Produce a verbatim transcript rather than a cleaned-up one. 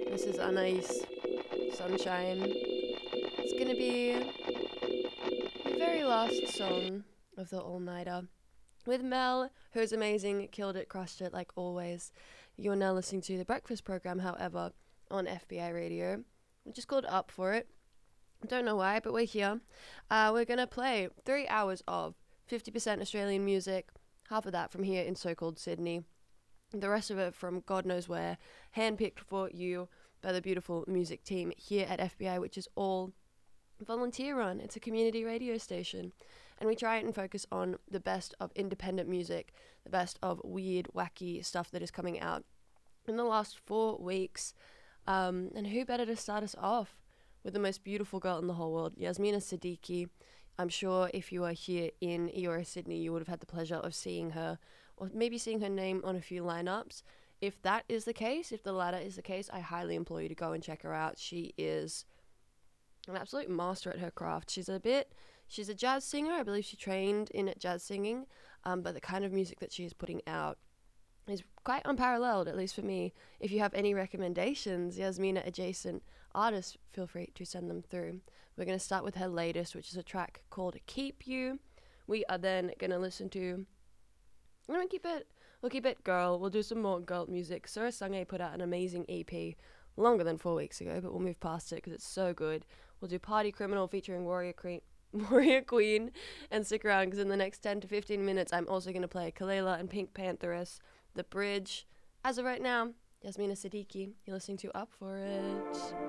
This is Anais Sunshine. It's gonna be the very last song of the all nighter with Mel, who's amazing, killed it, crushed it like always. You're now listening to the breakfast program, however, on F B I Radio, which is called Up For It. Don't know why, but we're here. Uh, we're gonna play three hours of fifty percent Australian music, half of that from here in so-called Sydney, the rest of it from God knows where, handpicked for you by the beautiful music team here at F B I, which is all volunteer run. It's a community radio station, and we try and focus on the best of independent music, the best of weird, wacky stuff that is coming out in the last four weeks. Um, and who better to start us off with the most beautiful girl in the whole world, Yasmina Siddiqui. I'm sure if you are here in Eora, Sydney, you would have had the pleasure of seeing her, or maybe seeing her name on a few lineups. If that is the case, if the latter is the case, I highly implore you to go and check her out. She is an absolute master at her craft. She's a bit, she's a jazz singer. I believe she trained in jazz singing, um, but the kind of music that she is putting out is quite unparalleled, at least for me. If you have any recommendations, Yasmina adjacent artists, feel free to send them through. We're going to start with her latest, which is a track called Keep You. We are then going to listen to, we're going to keep it, we'll keep it girl. We'll do some more girl music. Sura Sange put out an amazing E P longer than four weeks ago, but we'll move past it because it's so good. We'll do Party Criminal featuring Warrior Queen, Warrior Queen, and stick around because in the next ten to fifteen minutes, I'm also going to play Kalela and Pink Pantheress, The Bridge. As of right now, Yasmina Siddiqui, you're listening to Up For It.